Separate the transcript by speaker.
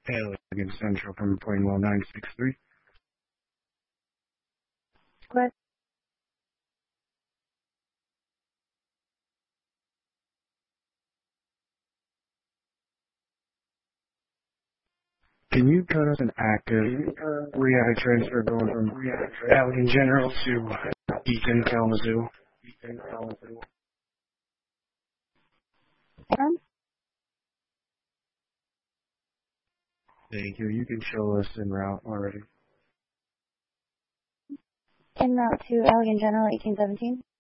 Speaker 1: Elegant Central from Plainwell 963.
Speaker 2: What?
Speaker 1: Can you cut us an active rehab transfer going from Elegant General to Eaton Kalamazoo? Thank you. You can show us en route already.
Speaker 2: En route to Elegant General 1817.